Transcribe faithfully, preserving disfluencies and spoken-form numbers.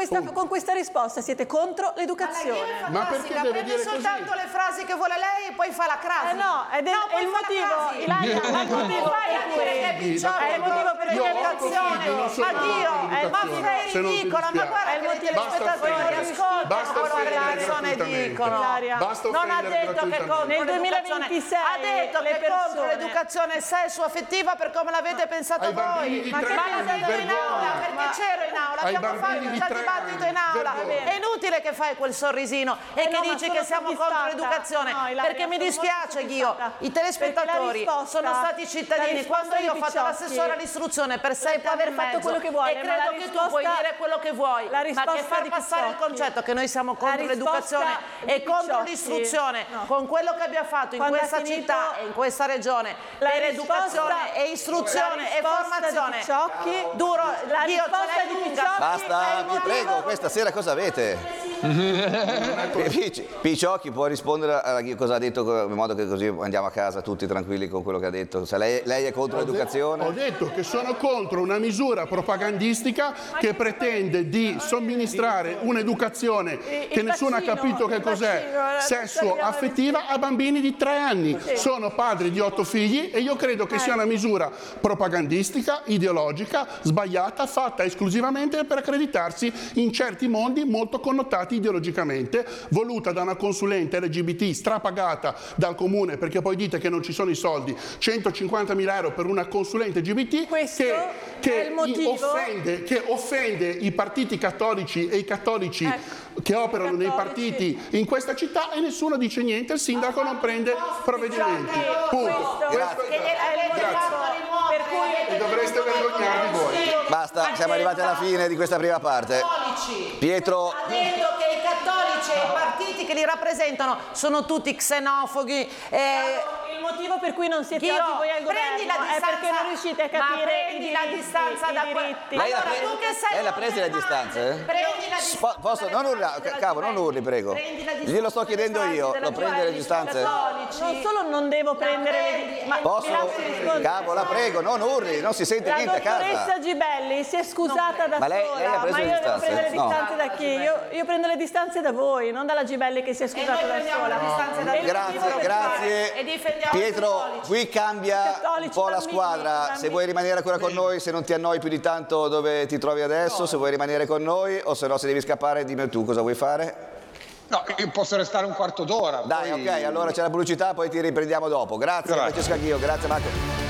questa, con questa risposta siete contro l'educazione. Ma perché deve prende dire soltanto così? le frasi che vuole lei e poi fa la crasi. Eh no, ed è, no, è il motivo, Ilaria, è il motivo per cui è peggiore, è il motivo per cui Io ho l'educazione. non so Ma nada Dio, di eh, ma educazione, sei se non ti ridicola, ma dispiace. guarda È il che i motivo- telespettatori Basta ascoltano Basta quello che le offendere persone gratuitamente. dicono. Ilaria. Basta Non ha offendere detto che gratuitamente. contro Nel l'educazione, duemilaventisei ha detto le che contro persone- l'educazione sessuo-affettiva per come l'avete pensato Ai bambini voi. di Ma tre che anni, l'ha detto in vergogna. aula, perché Ma- c'ero in aula, Ai abbiamo fatto bambini di già tre dibattito anni, in aula. vergogna. È inutile che fai quel sorrisino e Eh che no, ma dici sono che siamo contro soddisfatta. l'educazione, No, Ilaria, perché mi sono dispiace, molto Ghio, soddisfatta. i telespettatori Perché la risposta- sono stati la cittadini. risposta Quando io ho di fatto Picciocchi- l'assessore all'istruzione per sei Può anni aver e fatto mezzo, quello che vuole, e ma credo la che tu risposta- puoi dire quello che vuoi, la ma risposta che far di passare il Picciocchi- concetto che noi siamo contro risposta l'educazione di e contro Picciocchi- l'istruzione, no. con quello che abbiamo fatto in Quando ha questa finito- città e in questa regione La per risposta- educazione e istruzione la e risposta formazione, di Picciocchi- duro, la Dio, ce risposta l'hai di lunga. Picciocchi- Basta, è il vi motivo- prego, questa sera cosa avete? Pic- Picciocchi può rispondere a cosa ha detto in modo che così andiamo a casa tutti tranquilli con quello che ha detto. Se lei, lei è contro Ho de- l'educazione? Ho detto che sono contro una misura propagandistica che pretende di somministrare un'educazione che nessuno ha capito che cos'è, sesso affettiva, a bambini di tre anni. Sono padri di otto figli e io credo che sia una misura propagandistica, ideologica, sbagliata, fatta esclusivamente per accreditarsi in certi mondi molto connotati ideologicamente, voluta da una consulente L G B T strapagata dal comune, perché poi dite che non ci sono i soldi, centocinquantamila euro per una consulente L G B T Questo che, che è il motivo- offende, che offende i partiti cattolici e i cattolici Ecco, che operano nei cattolici. partiti in questa città e nessuno dice niente, il sindaco non prende provvedimenti. Punto. Questo- Questo Che gliel'avete Grazie. fatto rimuovere, Per cui- avete E dovreste dovuto vergognarvi voi. Basta, siamo arrivati alla fine di questa prima parte. Cattolici. Pietro, Ha detto che i cattolici e i partiti che li rappresentano sono tutti xenofobi. eh, Il motivo per cui non siete Ghio, oggi voi al prendi la governo è distanza, perché non riuscite a ma capire prendi i la diritti, distanza i da que- diritti. Lei l'ha Allora, presa- tu che sei lei l'ha presa le normale, distanze, eh? Prendi la Spo- distanza posso, dalle non frasi urla, della cavo, non Giuventus. urli, prego. Prendi la Glielo sto distanza chiedendo dalle io, frasi lo della prende le Giuventus, distanze? cattolici. Non solo non devo prendere le prendi, ma Posso? mi lasci rispondere. Cavo, la prego, non urli, non si sente La niente a casa. dottoressa Gibelli si è scusata da Ma lei- sola, lei ha preso ma le io devo distanze? prendere le No. distanze da chi? Io, io prendo le distanze da voi, non dalla Gibelli che si è scusata noi da prendiamo sola. le distanze da E il voi. motivo Grazie, per grazie. E difendiamo i Pietro, cattolici. qui cambia un Cattolici, po' la bambini, squadra. Se bambini. vuoi rimanere ancora con noi, se non ti annoi più di tanto dove ti trovi adesso, se vuoi rimanere con noi o se no se devi scappare dimmi tu cosa vuoi fare. No, io posso restare un quarto d'ora. Dai, poi- ok, allora c'è la pubblicità, poi ti riprendiamo dopo. Grazie, Grazie. Francesca Ghio, grazie Marco.